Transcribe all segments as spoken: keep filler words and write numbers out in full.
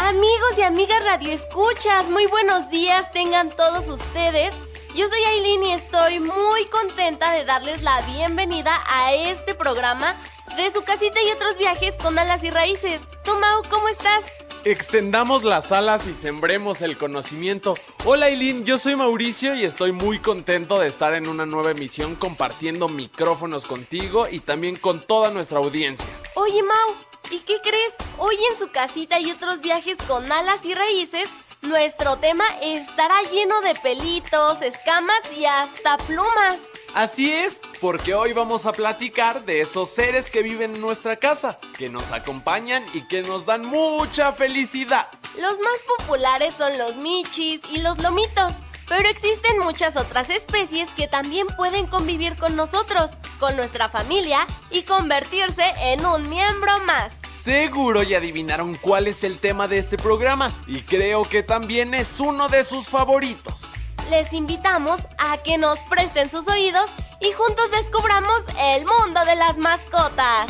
Amigos y amigas radioescuchas, muy buenos días tengan todos ustedes. Yo soy Ailín y estoy muy contenta de darles la bienvenida a este programa de Su Casita y Otros Viajes con Alas y Raíces. ¿Tú, Mau, cómo estás? Extendamos las alas y sembremos el conocimiento. Hola Ailín, yo soy Mauricio y estoy muy contento de estar en una nueva emisión compartiendo micrófonos contigo y también con toda nuestra audiencia. Oye, Mau, ¿y qué crees? Hoy en Su Casita y Otros Viajes con Alas y Raíces, nuestro tema estará lleno de pelitos, escamas y hasta plumas. Así es, porque hoy vamos a platicar de esos seres que viven en nuestra casa, que nos acompañan y que nos dan mucha felicidad. Los más populares son los michis y los lomitos, pero existen muchas otras especies que también pueden convivir con nosotros, con nuestra familia y convertirse en un miembro más. Seguro ya adivinaron cuál es el tema de este programa y creo que también es uno de sus favoritos. Les invitamos a que nos presten sus oídos y juntos descubramos el mundo de las mascotas.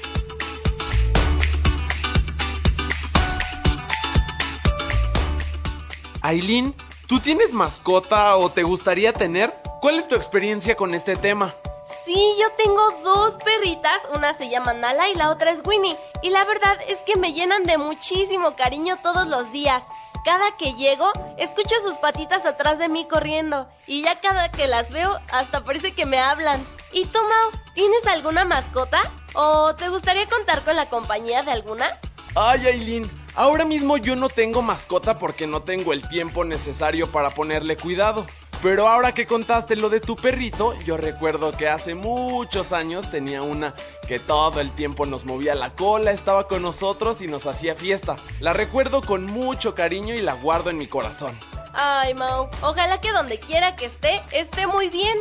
Ailín, ¿tú tienes mascota o te gustaría tener? ¿Cuál es tu experiencia con este tema? Sí, yo tengo dos perritas, una se llama Nala y la otra es Winnie. Y la verdad es que me llenan de muchísimo cariño todos los días. Cada que llego, escucho sus patitas atrás de mí corriendo. Y ya cada que las veo, hasta parece que me hablan. ¿Y tú, Mau, tienes alguna mascota? ¿O te gustaría contar con la compañía de alguna? Ay, Ailín, ahora mismo yo no tengo mascota porque no tengo el tiempo necesario para ponerle cuidado. Pero ahora que contaste lo de tu perrito, yo recuerdo que hace muchos años tenía una que todo el tiempo nos movía la cola, estaba con nosotros y nos hacía fiesta. La recuerdo con mucho cariño y la guardo en mi corazón. Ay, Mau, ojalá que donde quiera que esté, esté muy bien.